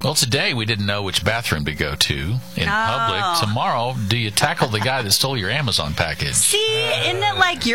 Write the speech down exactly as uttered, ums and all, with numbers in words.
Well, today we didn't know which bathroom to go to in Oh. public. Tomorrow, do you tackle the guy that stole your Amazon package? See, isn't it like you're